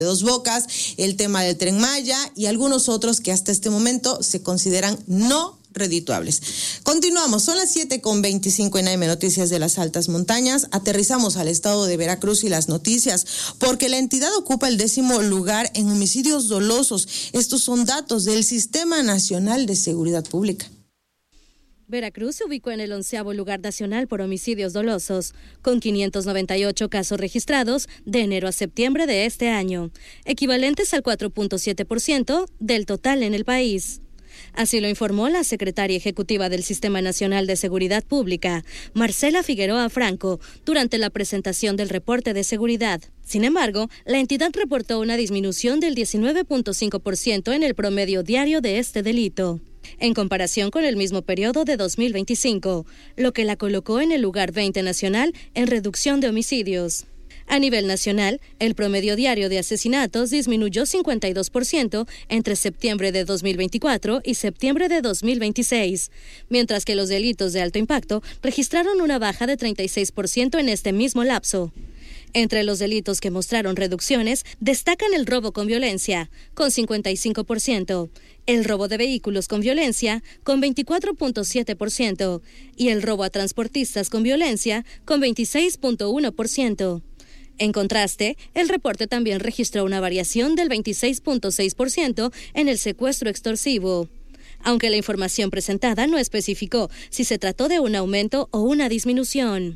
de Dos Bocas, el tema del Tren Maya y algunos otros que hasta este momento se consideran no redituables. Continuamos, son las 7:25 en AM Noticias de las Altas Montañas. Aterrizamos al estado de Veracruz y las noticias, porque la entidad ocupa el 10º lugar en homicidios dolosos. Estos son datos del Sistema Nacional de Seguridad Pública. Veracruz se ubicó en el 11º lugar nacional por homicidios dolosos, con 598 casos registrados de enero a septiembre de este año, equivalentes al 4.7% del total en el país. Así lo informó la secretaria ejecutiva del Sistema Nacional de Seguridad Pública, Marcela Figueroa Franco, durante la presentación del reporte de seguridad. Sin embargo, la entidad reportó una disminución del 19.5% en el promedio diario de este delito, en comparación con el mismo periodo de 2025, lo que la colocó en el lugar 20 nacional en reducción de homicidios. A nivel nacional, el promedio diario de asesinatos disminuyó 52% entre septiembre de 2024 y septiembre de 2026, mientras que los delitos de alto impacto registraron una baja de 36% en este mismo lapso. Entre los delitos que mostraron reducciones, destacan el robo con violencia, con 55%, el robo de vehículos con violencia, con 24.7%, y el robo a transportistas con violencia, con 26.1%. En contraste, el reporte también registró una variación del 26.6% en el secuestro extorsivo, aunque la información presentada no especificó si se trató de un aumento o una disminución.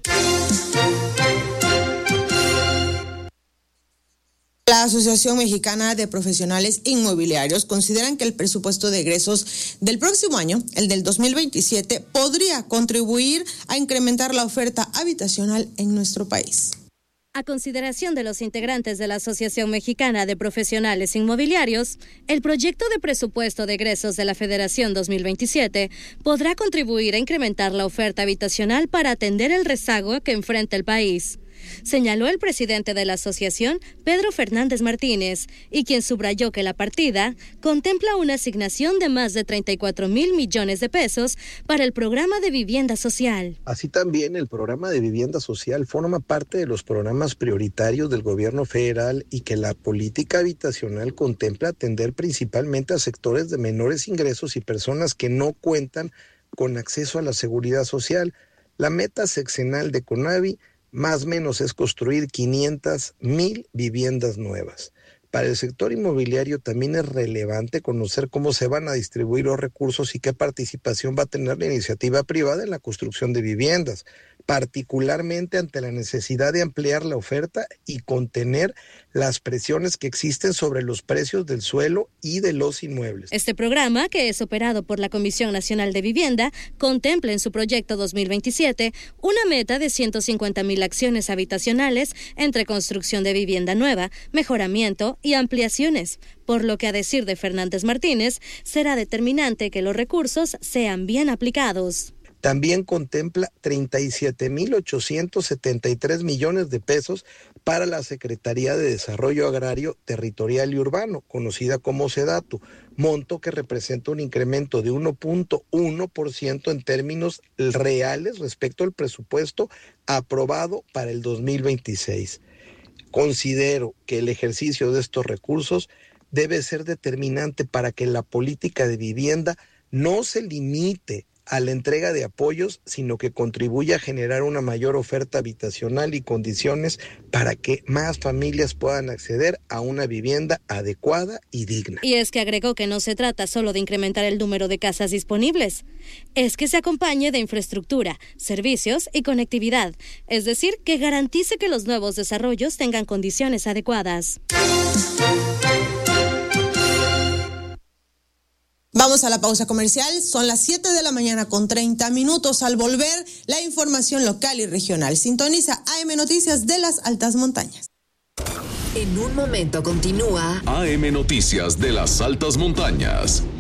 La Asociación Mexicana de Profesionales Inmobiliarios consideran que el presupuesto de egresos del próximo año, el del 2027, podría contribuir a incrementar la oferta habitacional en nuestro país. A consideración de los integrantes de la Asociación Mexicana de Profesionales Inmobiliarios, el proyecto de presupuesto de egresos de la Federación 2027 podrá contribuir a incrementar la oferta habitacional para atender el rezago que enfrenta el país, señaló el presidente de la asociación, Pedro Fernández Martínez, y quien subrayó que la partida contempla una asignación de más de 34,000 millones de pesos para el programa de vivienda social. Así también el programa de vivienda social forma parte de los programas prioritarios del gobierno federal y que la política habitacional contempla atender principalmente a sectores de menores ingresos y personas que no cuentan con acceso a la seguridad social. La meta sexenal de CONAVI más o menos es construir 500,000 viviendas nuevas. Para el sector inmobiliario también es relevante conocer cómo se van a distribuir los recursos y qué participación va a tener la iniciativa privada en la construcción de viviendas, particularmente ante la necesidad de ampliar la oferta y contener las presiones que existen sobre los precios del suelo y de los inmuebles. Este programa, que es operado por la Comisión Nacional de Vivienda, contempla en su proyecto 2027 una meta de 150,000 acciones habitacionales entre construcción de vivienda nueva, mejoramiento y ampliaciones, por lo que, a decir de Fernández Martínez, será determinante que los recursos sean bien aplicados. También contempla 37,873 millones de pesos para la Secretaría de Desarrollo Agrario, Territorial y Urbano, conocida como SEDATU, monto que representa un incremento de 1.1% en términos reales respecto al presupuesto aprobado para el 2026. Considero que el ejercicio de estos recursos debe ser determinante para que la política de vivienda no se limite a la entrega de apoyos, sino que contribuya a generar una mayor oferta habitacional y condiciones para que más familias puedan acceder a una vivienda adecuada y digna. Y es que agregó que no se trata solo de incrementar el número de casas disponibles, es que se acompañe de infraestructura, servicios y conectividad, es decir, que garantice que los nuevos desarrollos tengan condiciones adecuadas. Vamos a la pausa comercial, son las 7:30 a.m. Al volver, la información local y regional. Sintoniza AM Noticias de las Altas Montañas. En un momento continúa AM Noticias de las Altas Montañas.